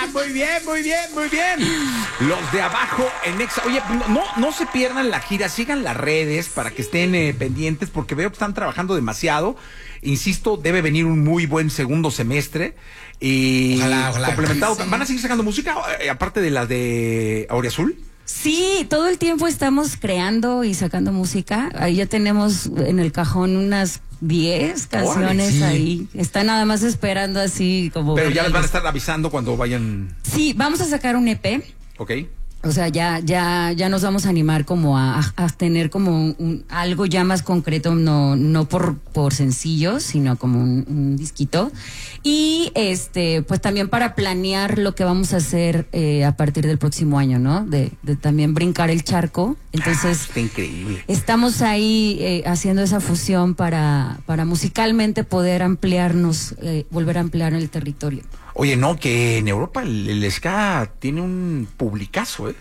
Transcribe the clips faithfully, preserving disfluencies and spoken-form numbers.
muy bien, muy bien, muy bien. Los de abajo en Exa. Oye, no, no se pierdan la gira, sigan las redes para que estén eh, pendientes, porque veo que están trabajando demasiado. Insisto, debe venir un muy buen segundo semestre. Y ojalá, ojalá. complementado. Sí. ¿Van a seguir sacando música, eh, aparte de la de Auriazul? Sí, todo el tiempo estamos creando y sacando música. Ahí ya tenemos en el cajón unas diez canciones. sí. Ahí. Están nada más esperando así como... Pero ya les van a verlas. estar avisando cuando vayan. Sí, vamos a sacar un E P. Ok. O sea, ya, ya, ya nos vamos a animar como a, a tener como un, algo ya más concreto, no, no por, por sencillos, sino como un, un disquito. Y este, pues también para planear lo que vamos a hacer eh, a partir del próximo año, ¿no? De, de también brincar el charco. Entonces, Ah, está increíble. estamos ahí eh, haciendo esa fusión para, para musicalmente poder ampliarnos, eh, volver a ampliar el territorio. Oye, no, que en Europa el, el ska tiene un publicazo, ¿eh?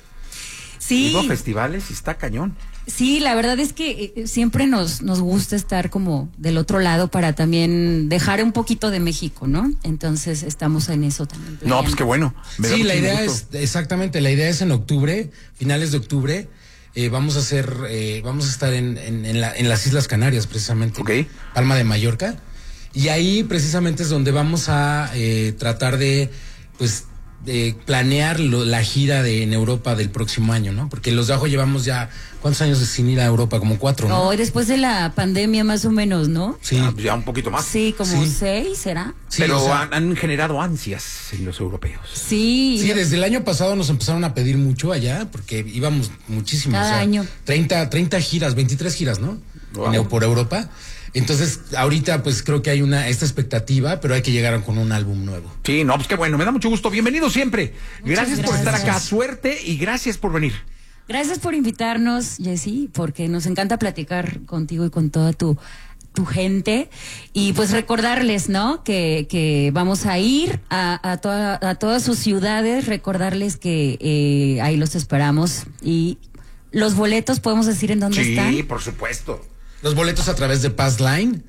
Sí. Digo, festivales y está cañón. Sí, la verdad es que eh, siempre nos, nos gusta estar como del otro lado para también dejar un poquito de México, ¿no? Entonces estamos en eso también. No, planeando. pues qué bueno. Me da Sí, la muchísimo idea gusto. es, exactamente, la idea es en octubre, finales de octubre, eh, vamos a hacer, eh, vamos a estar en, en, en, la, en las Islas Canarias, precisamente. Ok. Palma de Mallorca. Y ahí precisamente es donde vamos a eh, tratar de, pues, de planear lo, la gira de en Europa del próximo año, ¿no? Porque los de abajo llevamos ya, ¿cuántos años sin ir a Europa? Como cuatro, ¿no? No, después de la pandemia más o menos, ¿no? Sí. Ah, pues ya un poquito más. Sí, como Sí. seis, ¿será? Sí, Pero o sea, han, han generado ansias en los europeos. Sí. sí, desde el año pasado nos empezaron a pedir mucho allá, porque íbamos muchísimo. Cada o sea, año. treinta, treinta giras, veintitrés giras, ¿no? Wow. En- por Europa. Entonces, ahorita pues creo que hay una esta expectativa, pero hay que llegar con un álbum nuevo. Sí, no, pues qué bueno, me da mucho gusto. Bienvenido siempre. Gracias, Muchas por estar gracias. acá. Suerte y gracias por venir. Gracias por invitarnos, Jessy, porque nos encanta platicar contigo y con toda tu, tu gente. Y pues recordarles, ¿no? Que, que vamos a ir a, a, toda, a todas sus ciudades, recordarles que eh, ahí los esperamos. Y los boletos, ¿podemos decir en dónde Sí, están? por supuesto. Los boletos a través de Pass Line.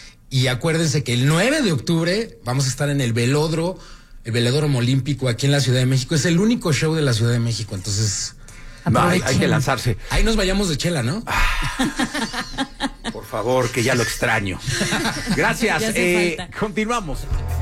Y acuérdense que el nueve de octubre vamos a estar en el Velódromo, el Velódromo Olímpico aquí en la Ciudad de México. Es el único show de la Ciudad de México, entonces No, hay, hay Aprovechen. que lanzarse. ahí nos vayamos de chela, ¿no? Por favor, que ya lo extraño. Gracias. Ya hace Eh, falta. continuamos.